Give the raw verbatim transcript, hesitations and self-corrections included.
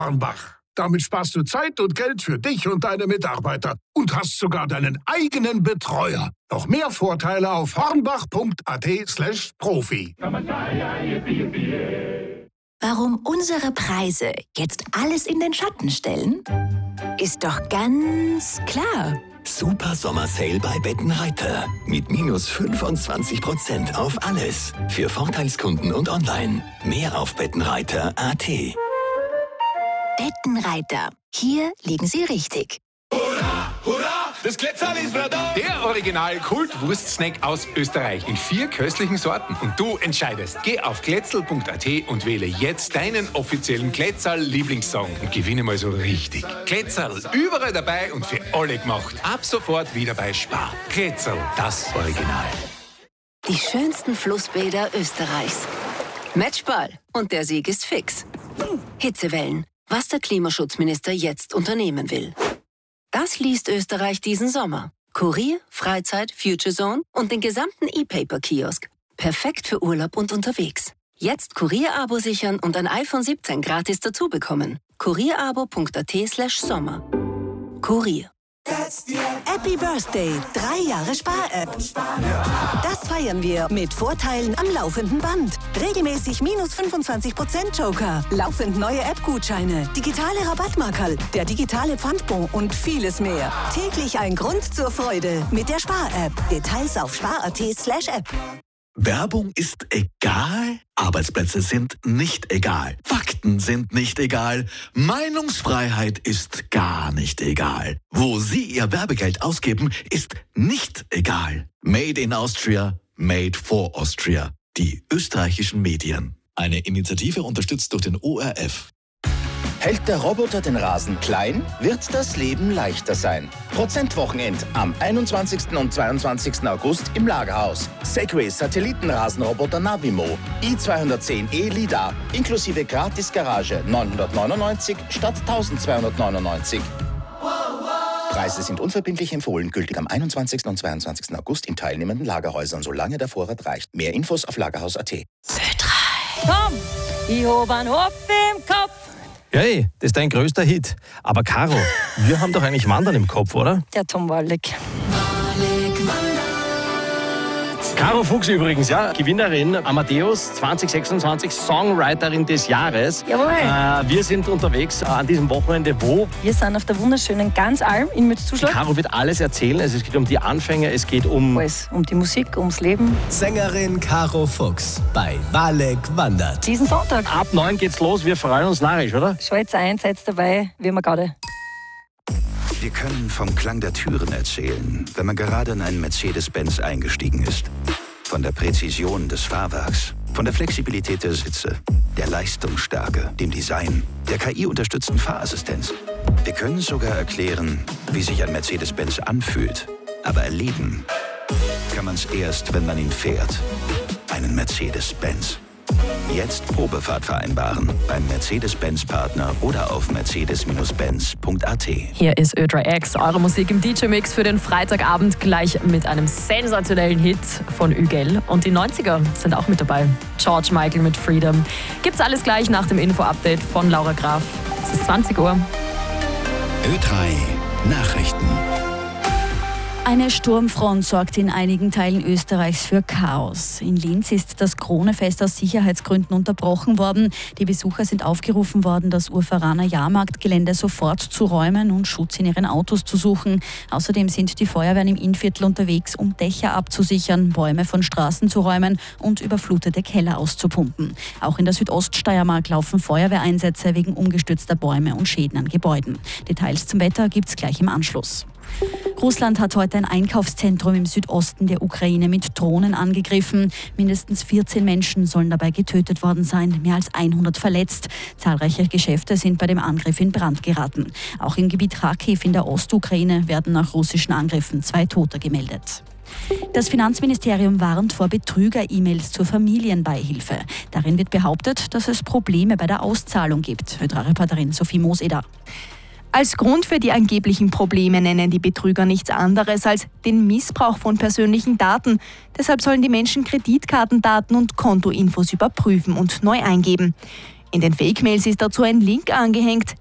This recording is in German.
Hornbach. Damit sparst du Zeit und Geld für dich und deine Mitarbeiter und hast sogar deinen eigenen Betreuer. Noch mehr Vorteile auf hornbach.at slash Profi. Warum unsere Preise jetzt alles in den Schatten stellen? Ist doch ganz klar. Super Sommersale bei Bettenreiter. Mit minus fünfundzwanzig Prozent auf alles. Für Vorteilskunden und online. Mehr auf bettenreiter punkt at. Bettenreiter. Hier liegen Sie richtig. Hurra, hurra, das Glätzerl ist wieder da. Der Original-Kult-Wurst-Snack aus Österreich in vier köstlichen Sorten. Und du entscheidest. Geh auf glätzerl punkt at und wähle jetzt deinen offiziellen Glätzerl-Lieblingssong und gewinne mal so richtig. Glätzerl, überall dabei und für alle gemacht. Ab sofort wieder bei Spar. Glätzerl, das Original. Die schönsten Flussbäder Österreichs. Matchball. Und der Sieg ist fix. Hitzewellen. Was der Klimaschutzminister jetzt unternehmen will. Das liest Österreich diesen Sommer. Kurier, Freizeit, Future Zone und den gesamten E-Paper-Kiosk. Perfekt für Urlaub und unterwegs. Jetzt Kurier-Abo sichern und ein iPhone siebzehn gratis dazu bekommen. kurierabo punkt at slash Sommer. Kurier. Happy Birthday, drei Jahre Spar-App. Das feiern wir mit Vorteilen am laufenden Band. Regelmäßig minus fünfundzwanzig Prozent Joker, laufend neue App-Gutscheine, digitale Rabattmarkerl, der digitale Pfandbon und vieles mehr. Täglich ein Grund zur Freude mit der Spar-App. Details auf spar punkt at slash app. Werbung ist egal, Arbeitsplätze sind nicht egal, Fakten sind nicht egal, Meinungsfreiheit ist gar nicht egal. Wo Sie Ihr Werbegeld ausgeben, ist nicht egal. Made in Austria, made for Austria. Die österreichischen Medien. Eine Initiative unterstützt durch den O R F. Hält der Roboter den Rasen klein, wird das Leben leichter sein. Prozentwochenend am einundzwanzigsten und zweiundzwanzigsten August im Lagerhaus. Segway Satellitenrasenroboter Navimo i zweihundertzehn E LiDAR inklusive Gratis-Garage neunhundertneunundneunzig statt eintausendzweihundertneunundneunzig. Preise sind unverbindlich empfohlen, gültig am einundzwanzigsten und zweiundzwanzigsten August in teilnehmenden Lagerhäusern, solange der Vorrat reicht. Mehr Infos auf lagerhaus punkt at. Komm, ich hab einen Hopf im Kopf. Hey, das ist dein größter Hit. Aber Caro, wir haben doch eigentlich Wandern im Kopf, oder? Der Tom Waldeck. Caro Fuchs übrigens, ja, Gewinnerin Amadeus zwanzig sechsundzwanzig, Songwriterin des Jahres. Jawohl. Äh, wir sind unterwegs äh, an diesem Wochenende. Wo? Wir sind auf der wunderschönen Ganzalm in Mützzuschlag. Caro wird alles erzählen. Also es geht um die Anfänge, es geht um... Alles. Um die Musik, ums Leben. Sängerin Caro Fuchs bei Walek wandert. Diesen Sonntag. Ab neun geht's los. Wir freuen uns narrisch, oder? Schalt's ein, seid dabei, wie wir gerade. Wir können vom Klang der Türen erzählen, wenn man gerade in einen Mercedes-Benz eingestiegen ist. Von der Präzision des Fahrwerks, von der Flexibilität der Sitze, der Leistungsstärke, dem Design, der K I-unterstützten Fahrassistenz. Wir können sogar erklären, wie sich ein Mercedes-Benz anfühlt. Aber erleben kann man es erst, wenn man ihn fährt. Einen Mercedes-Benz. Jetzt Probefahrt vereinbaren beim Mercedes-Benz-Partner oder auf mercedes Benz punkt at. Hier ist Ö drei X, eure Musik im D J-Mix für den Freitagabend, gleich mit einem sensationellen Hit von Ügel. Und die neunziger sind auch mit dabei. George Michael mit Freedom. Gibt's alles gleich nach dem Info-Update von Laura Graf. Es ist zwanzig Uhr. Ö drei Nachrichten. Eine Sturmfront sorgt in einigen Teilen Österreichs für Chaos. In Linz ist das Kronefest aus Sicherheitsgründen unterbrochen worden. Die Besucher sind aufgerufen worden, das Urveraner Jahrmarktgelände sofort zu räumen und Schutz in ihren Autos zu suchen. Außerdem sind die Feuerwehren im Innviertel unterwegs, um Dächer abzusichern, Bäume von Straßen zu räumen und überflutete Keller auszupumpen. Auch in der Südoststeiermark laufen Feuerwehreinsätze wegen umgestürzter Bäume und Schäden an Gebäuden. Details zum Wetter gibt's gleich im Anschluss. Russland hat heute ein Einkaufszentrum im Südosten der Ukraine mit Drohnen angegriffen. Mindestens vierzehn Menschen sollen dabei getötet worden sein, mehr als hundert verletzt. Zahlreiche Geschäfte sind bei dem Angriff in Brand geraten. Auch im Gebiet Kharkiv in der Ostukraine werden nach russischen Angriffen zwei Tote gemeldet. Das Finanzministerium warnt vor Betrüger-E-Mails zur Familienbeihilfe. Darin wird behauptet, dass es Probleme bei der Auszahlung gibt. Ö drei Reporterin Sophie Mooseder. Als Grund für die angeblichen Probleme nennen die Betrüger nichts anderes als den Missbrauch von persönlichen Daten. Deshalb sollen die Menschen Kreditkartendaten und Kontoinfos überprüfen und neu eingeben. In den Fake-Mails ist dazu ein Link angehängt,